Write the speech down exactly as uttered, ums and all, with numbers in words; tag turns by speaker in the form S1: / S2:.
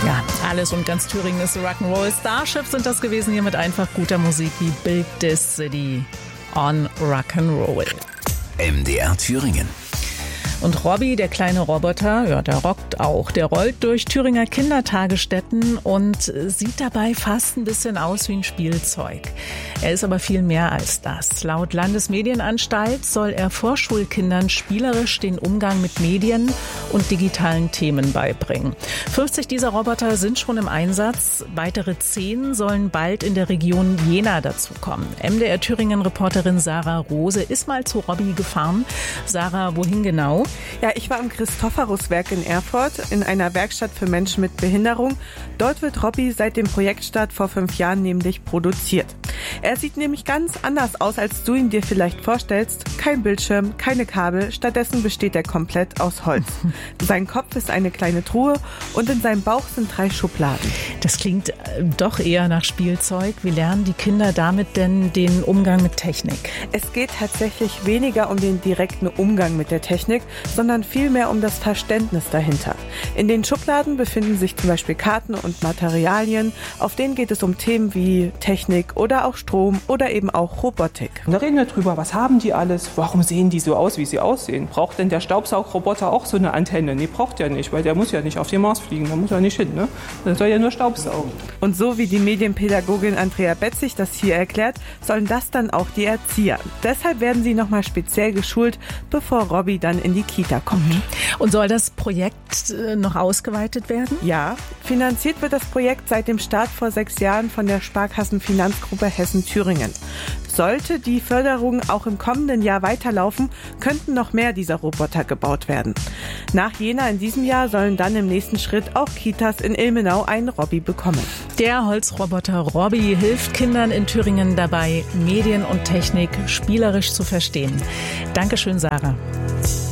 S1: Ja, alles und ganz Thüringen ist Rock'n'Roll. Starship sind das gewesen hier mit einfach guter Musik wie Build This City on Rock'n'Roll.
S2: M D R Thüringen.
S1: Und Robby, der kleine Roboter, ja, der rockt auch. Der rollt durch Thüringer Kindertagesstätten und sieht dabei fast ein bisschen aus wie ein Spielzeug. Er ist aber viel mehr als das. Laut Landesmedienanstalt soll er Vorschulkindern spielerisch den Umgang mit Medien und digitalen Themen beibringen. fünfzig dieser Roboter sind schon im Einsatz. Weitere zehn sollen bald in der Region Jena dazukommen. M D R Thüringen-Reporterin Sarah Rose ist mal zu Robby gefahren. Sarah, wohin genau?
S3: Ja, ich war am Christophoruswerk in Erfurt in einer Werkstatt für Menschen mit Behinderung. Dort wird Robby seit dem Projektstart vor fünf Jahren nämlich produziert. Er sieht nämlich ganz anders aus, als du ihn dir vielleicht vorstellst. Kein Bildschirm, keine Kabel, stattdessen besteht er komplett aus Holz. Sein Kopf ist eine kleine Truhe und in seinem Bauch sind drei Schubladen.
S1: Das klingt doch eher nach Spielzeug. Wie lernen die Kinder damit denn den Umgang mit Technik?
S3: Es geht tatsächlich weniger um den direkten Umgang mit der Technik, sondern vielmehr um das Verständnis dahinter. In den Schubladen befinden sich zum Beispiel Karten und Materialien, auf denen geht es um Themen wie Technik oder auch Strom oder eben auch Robotik.
S4: Und da reden wir drüber, was haben die alles, warum sehen die so aus, wie sie aussehen? Braucht denn der Staubsaugroboter auch so eine Antenne? Nee, braucht er nicht, weil der muss ja nicht auf den Mars fliegen, da muss er nicht hin, ne? Der soll ja nur Staubsaugen.
S3: Und so wie die Medienpädagogin Andrea Betzig das hier erklärt, sollen das dann auch die Erzieher. Deshalb werden sie nochmal speziell geschult, bevor Robby dann in die Kita kommt.
S1: Mhm. Und soll das Projekt noch ausgeweitet werden?
S3: Ja, finanziert wird das Projekt seit dem Start vor sechs Jahren von der Sparkassenfinanzgruppe Hessen-Thüringen. Sollte die Förderung auch im kommenden Jahr weiterlaufen, könnten noch mehr dieser Roboter gebaut werden. Nach Jena in diesem Jahr sollen dann im nächsten Schritt auch Kitas in Ilmenau einen Robby bekommen.
S1: Der Holzroboter Robby hilft Kindern in Thüringen dabei, Medien und Technik spielerisch zu verstehen. Dankeschön, Sarah.